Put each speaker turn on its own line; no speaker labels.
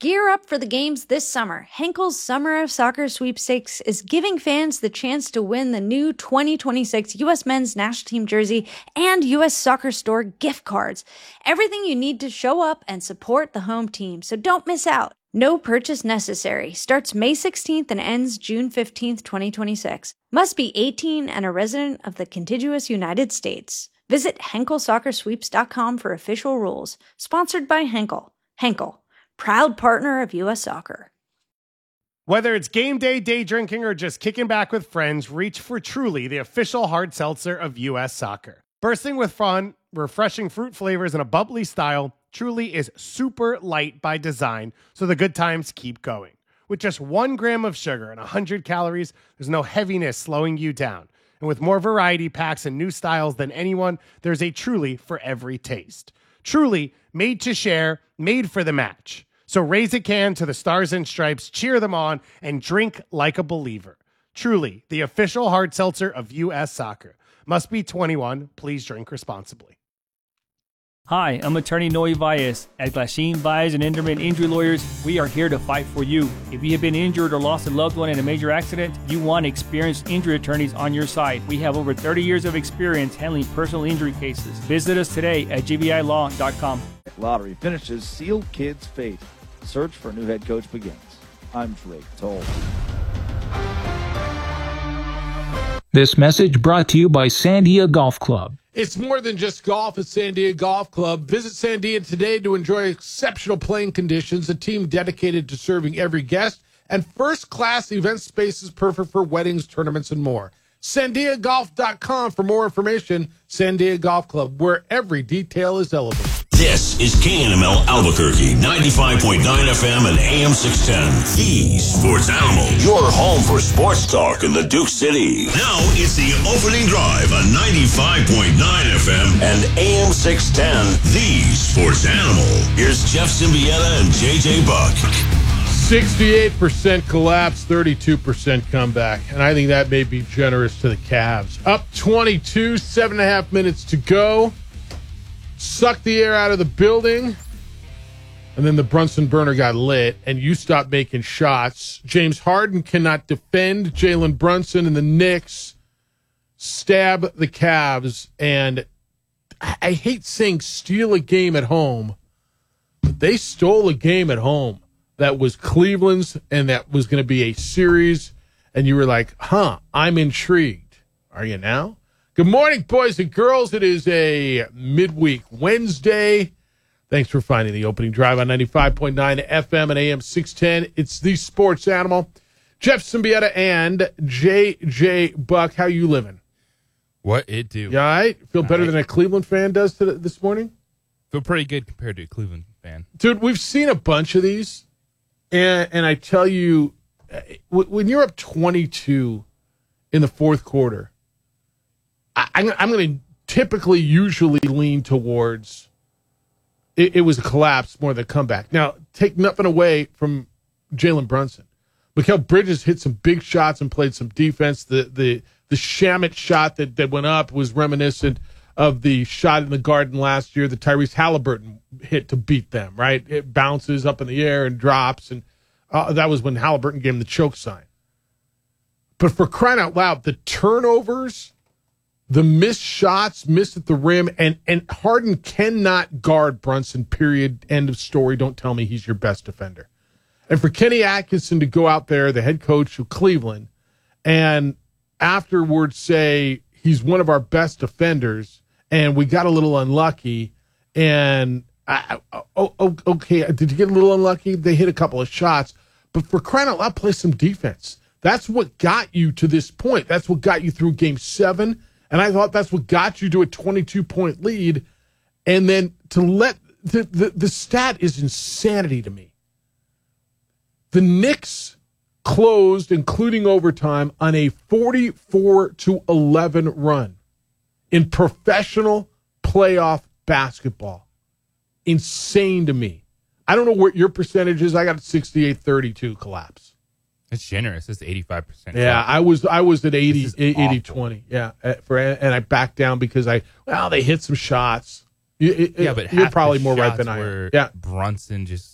Gear up for the games this summer. Henkel's Summer of Soccer Sweepstakes is giving fans the chance to win the new 2026 U.S. Men's National Team jersey and U.S. Soccer Store gift cards. Everything you need to show up and support the home team, so don't miss out. No purchase necessary. Starts May 16th and ends June 15th, 2026. Must be 18 and a resident of the contiguous United States. Visit HenkelSoccerSweeps.com for official rules. Sponsored by Henkel. Henkel, proud partner of U.S. Soccer.
Whether it's game day drinking, or just kicking back with friends, reach for Truly, the official hard seltzer of U.S. Soccer. Bursting with fun, refreshing fruit flavors, and a bubbly style, Truly is super light by design, so the good times keep going. With just 1 gram of sugar and 100 calories, there's no heaviness slowing you down. And with more variety packs and new styles than anyone, there's a Truly for every taste. Truly, made to share, made for the match. So raise a can to the Stars and Stripes, cheer them on, and drink like a believer. Truly, the official hard seltzer of U.S. Soccer. Must be 21. Please drink responsibly.
Hi, I'm attorney Noe Valles. At Glasheen Valles and Inderman Injury Lawyers, we are here to fight for you. If you have been injured or lost a loved one in a major accident, you want experienced injury attorneys on your side. We have over 30 years of experience handling personal injury cases. Visit us today at gbilaw.com.
Lottery finishes, sealed kids' fate. Search for a new head coach begins. I'm Drake Toll.
This message brought to you by Sandia Golf Club.
It's more than just golf at Sandia Golf Club. Visit Sandia today to enjoy exceptional playing conditions, a team dedicated to serving every guest, and first-class event spaces perfect for weddings, tournaments, and more. SandiaGolf.com for more information. Sandia Golf Club, where every detail is elevated.
This is KNML Albuquerque, 95.9 FM and AM 610. The Sports Animal, your home for sports talk in the Duke City. Now it's the opening drive on 95.9 FM and AM 610. The Sports Animal. Here's Jeff Symbieta and JJ Buck.
68% collapse, 32% comeback. And I think that may be generous to the Cavs. Up 22, 7.5 minutes to go. Sucked the air out of the building. And then the Brunson burner got lit, and you stopped making shots. James Harden cannot defend Jalen Brunson, and the Knicks stab the Cavs. And I hate saying steal a game at home, but they stole a game at home that was Cleveland's, and that was going to be a series. And you were like, I'm intrigued. Are you now? Good morning, boys and girls. It is a midweek Wednesday. Thanks for finding the opening drive on 95.9 FM and AM 610. It's the Sports Animal. Jeff Symbieta and JJ Buck. How you living?
What it do?
You all right? Feel better than a Cleveland fan does this morning?
Feel pretty good compared to a Cleveland fan. Dude,
we've seen a bunch of these. And I tell you, when you're up 22 in the fourth quarter, I'm going to typically usually lean towards it was a collapse more than a comeback. Now, take nothing away from Jalen Brunson. Mikal Bridges hit some big shots and played some defense. The Shamet shot that went up was reminiscent of the shot in the Garden last year that Tyrese Halliburton hit to beat them, right? It bounces up in the air and drops, and that was when Halliburton gave him the choke sign. But for crying out loud, the turnovers, the missed shots, missed at the rim, and Harden cannot guard Brunson, period, end of story. Don't tell me he's your best defender. And for Kenny Atkinson to go out there, the head coach of Cleveland, and afterwards say he's one of our best defenders, and we got a little unlucky, and okay, did you get a little unlucky? They hit a couple of shots, but for crying out loud, play some defense. That's what got you to this point. That's what got you through Game 7. And I thought that's what got you to a 22-point lead. And then to let the stat is insanity to me. The Knicks closed, including overtime, on a 44-11 run in professional playoff basketball. Insane to me. I don't know what your percentage is. I got a 68-32 collapse.
It's generous. It's 85%.
Yeah, I was at 80-20. Yeah, and I backed down because they hit some shots.
But
you're probably more right than I am.
Yeah, Brunson just